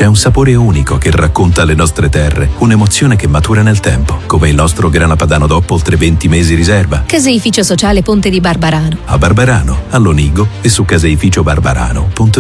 C'è un sapore unico che racconta le nostre terre, un'emozione che matura nel tempo, come il nostro grana padano DOP oltre 20 mesi riserva. Caseificio sociale Ponte di Barbarano. A Barbarano, a Lonigo e su caseificiobarbarano.it.